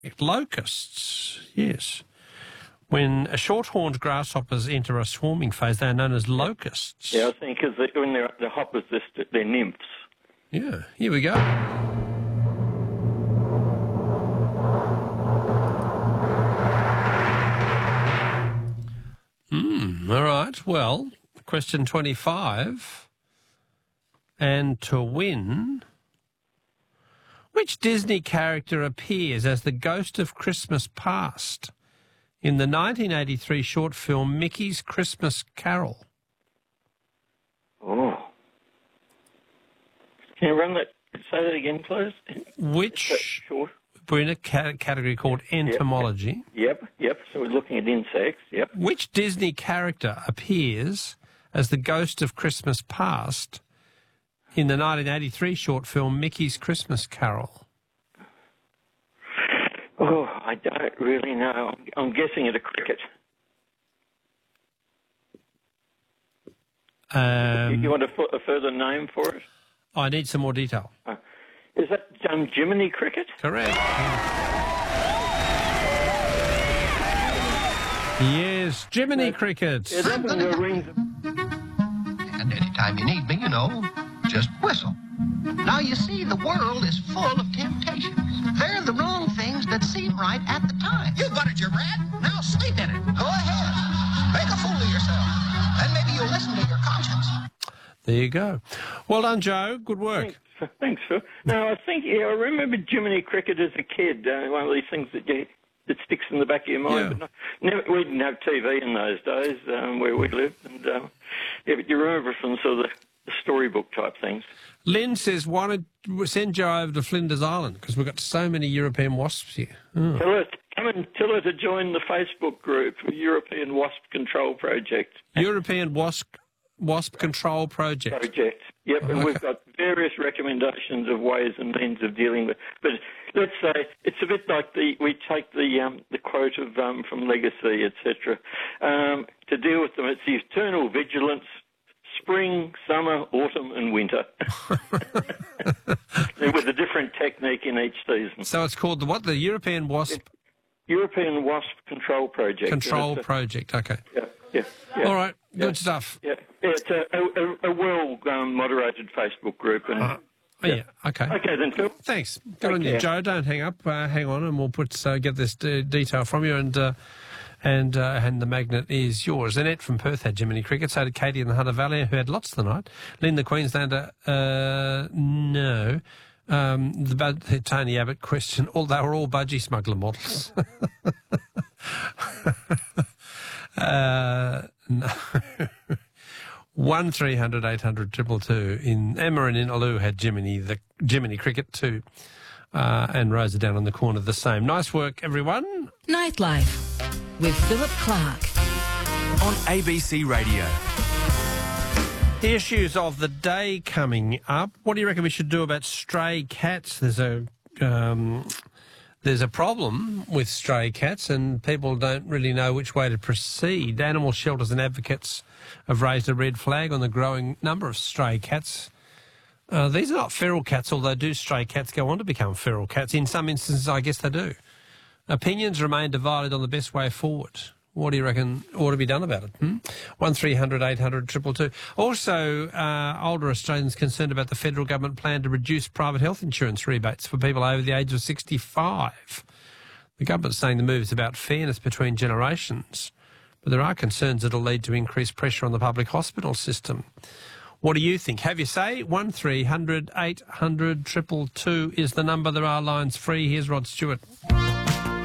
Locusts, yes. When short-horned grasshoppers enter a swarming phase, they are known as locusts. Yeah, I think because when they're hoppers, they're nymphs. Yeah, here we go. All right, well, question 25. And to win, which Disney character appears as the ghost of Christmas Past in the 1983 short film Mickey's Christmas Carol? Oh. Can you say that again, please? Which, Sure. we're in a category called entomology. Yep. So we're looking at insects, yep. Which Disney character appears as the ghost of Christmas Past in the 1983 short film Mickey's Christmas Carol? Oh, I don't really know. I'm guessing at a cricket. You want a further name for it? I need some more detail. Is that Jiminy Cricket? Correct. Yes, Jiminy Cricket. And anytime you need me, just whistle. Now, you see, the world is full of temptations. They're the wrong things that seem right at the time. You got it, you rat. Now sleep in it. Go ahead. Make a fool of yourself. Then maybe you'll listen to your conscience. There you go. Well done, Joe. Good work. Thanks, Phil. No, I remember Jiminy Cricket as a kid. One of these things that sticks in the back of your mind. Yeah. But we didn't have TV in those days where we lived. And but you remember from sort of the storybook type things. Lynn says, why don't we send Joe over to Flinders Island? Because we've got so many European wasps here. Oh. Tell her to join the Facebook group, European Wasp Control Project. European Wasp Control Project. Yep, and we've got various recommendations of ways and means of dealing with. But let's say it's a bit like we take the quote of from Legacy, etc. To deal with them. It's the eternal vigilance. Spring, summer, autumn and winter. With a different technique in each season. So it's called the European Wasp... European Wasp Control Project. Control Project, okay. Yeah. All right, good stuff. Yeah, it's a well-moderated Facebook group. And, okay. Okay then, Phil. Thanks. Good on you, Joe. Don't hang up. Hang on and we'll get this detail from you and the magnet is yours. Annette from Perth had Jiminy Cricket. So did Katie in the Hunter Valley, who had lots tonight. Lynn the Queenslander, no. The Tony Abbott question, they were all budgie smuggler models. No. 1300 800 222 in Emma and Inaloo had Jiminy Cricket too. And Rosa down on the corner the same. Nice work, everyone. Nightlife with Philip Clark on ABC Radio. The issues of the day coming up. What do you reckon we should do about stray cats? There's a problem with stray cats and people don't really know which way to proceed. Animal shelters and advocates have raised a red flag on the growing number of stray cats. These are not feral cats, although do stray cats go on to become feral cats? In some instances, I guess they do. Opinions remain divided on the best way forward. What do you reckon ought to be done about it? 1300 800 222. Also, older Australians concerned about the federal government plan to reduce private health insurance rebates for people over the age of 65. The government's saying the move is about fairness between generations, but there are concerns that it'll lead to increased pressure on the public hospital system. What do you think? Have your say. 1300 800 222 is the number. There are lines free. Here's Rod Stewart.